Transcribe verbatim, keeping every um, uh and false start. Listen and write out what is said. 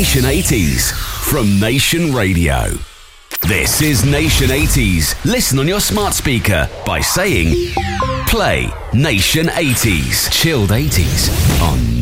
Nation eighties from Nation Radio. This is Nation eighties. Listen on your smart speaker by saying, play Nation eighties. Chilled eighties on